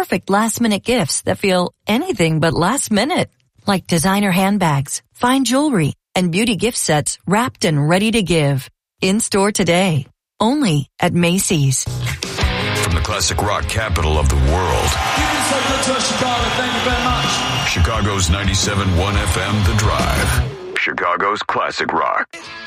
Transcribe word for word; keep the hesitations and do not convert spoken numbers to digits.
perfect last-minute gifts that feel anything but last minute. Like designer handbags, fine jewelry, and beauty gift sets wrapped and ready to give. In-store today. Only at Macy's. From the classic rock capital of the world. You've been so good to us, Chicago. Thank you very much. Chicago's ninety-seven point one F M, The Drive. Chicago's classic rock.